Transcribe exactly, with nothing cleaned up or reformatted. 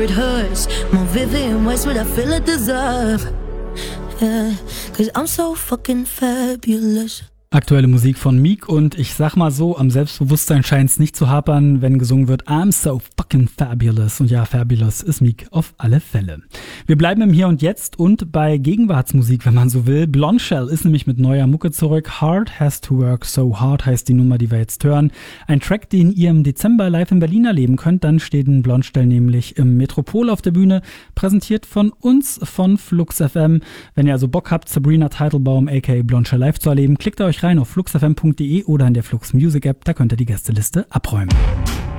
It hurts more vivid in ways what I feel it deserve. Yeah, cause I'm so fucking fabulous. Aktuelle Musik von Meek und ich sag mal so, am Selbstbewusstsein scheint es nicht zu hapern, wenn gesungen wird I'm so fucking fabulous. Und ja, fabulous ist Meek auf alle Fälle. Wir bleiben im Hier und Jetzt und bei Gegenwartsmusik, wenn man so will. Blondshell ist nämlich mit neuer Mucke zurück. Hard Has to Work So Hard heißt die Nummer, die wir jetzt hören. Ein Track, den ihr im Dezember live in Berlin erleben könnt. Dann steht ein Blondshell nämlich im Metropol auf der Bühne, präsentiert von uns, von Flux F M. Wenn ihr also Bock habt, Sabrina Teitelbaum aka Blondshell live zu erleben, klickt euch rein auf flux f m punkt d e oder in der Flux Music App, da könnt ihr die Gästeliste abräumen.